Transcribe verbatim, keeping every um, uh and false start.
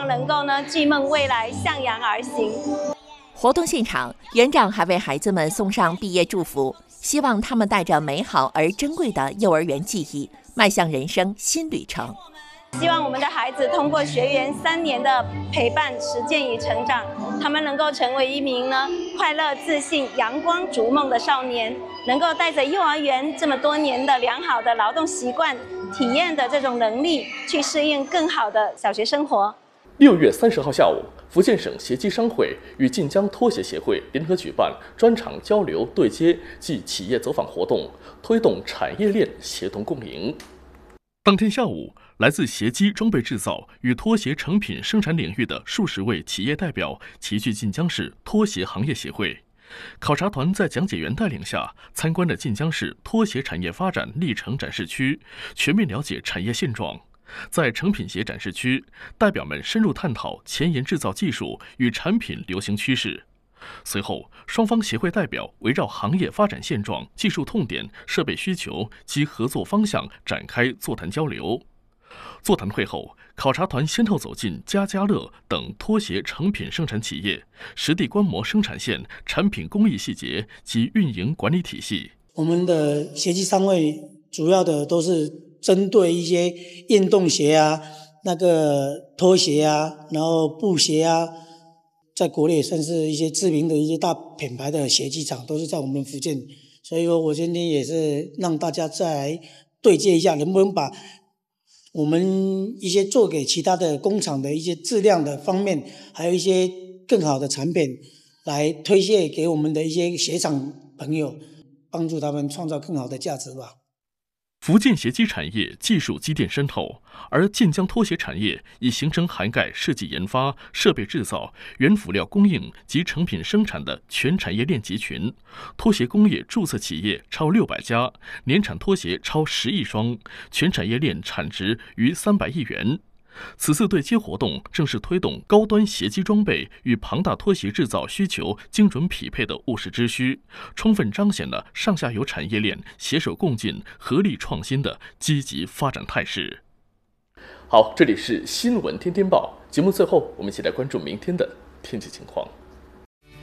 望能够呢寄梦未来，向阳而行。 活动现场，园长还为孩子们送上毕业祝福，希望他们带着美好而珍贵的幼儿园记忆，迈向人生新旅程。 希望我们的孩子通过学园三年的陪伴、实践与成长，他们能够成为一名呢快乐、自信、阳光、逐梦的少年，能够带着幼儿园这么多年的良好的劳动习惯、体验的这种能力，去适应更好的小学生活。 六月三十号下午，福建省协机商会与晋江拖鞋协会联合举办专场交流对接暨企业走访活动，推动产业链协同共赢。当天下午，来自协机装备制造与拖鞋成品生产领域的数十位企业代表齐聚晋江市拖鞋行业协会。考察团在讲解员带领下，参观了晋江市拖鞋产业发展历程展示区，全面了解产业现状。在成品鞋展示区，代表们深入探讨前沿制造技术与产品流行趋势。随后，双方协会代表围绕行业发展现状、技术痛点、设备需求及合作方向展开座谈交流。座谈会后，考察团先后走进家家乐等拖鞋成品生产企业，实地观摩生产线、产品工艺细节及运营管理体系。 我们的协机商会主要的都是针对一些运动鞋啊、那个拖鞋啊，然后布鞋啊，在国内甚至一些知名的一些大品牌的鞋机厂都是在我们福建，所以说我今天也是让大家再来对接一下，能不能把我们一些做给其他的工厂的一些质量的方面，还有一些更好的产品来推荐给我们的一些鞋厂朋友，帮助他们创造更好的价值吧。 福建鞋机产业技术积淀深厚，而晋江拖鞋产业已形成涵盖设计研发、设备制造、原辅料供应及成品生产的全产业链集群。拖鞋工业注册企业超六百家，年产拖鞋超十亿双，全产业链产值逾三百亿元。此次对接活动正是推动高端鞋机装备与庞大拖鞋制造需求精准匹配的务实之需，充分彰显了上下游产业链携手共进、合力创新的积极发展态势。好，这里是新闻天天报节目，最后我们一起来关注明天的天气情况。